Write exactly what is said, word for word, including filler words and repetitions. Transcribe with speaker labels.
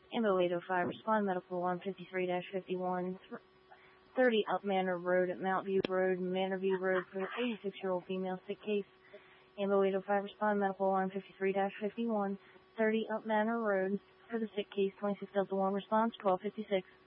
Speaker 1: Ambo eight oh five, respond medical one fifty-three fifty-one, thirty Up Manor Road at Mount View Road, Manor View Road for the eighty-six-year-old female sick case. Ambo eight oh five, respond medical one fifty-three fifty-one, thirty Up Manor Road for the sick case, twenty-six Delta one, response twelve fifty-six.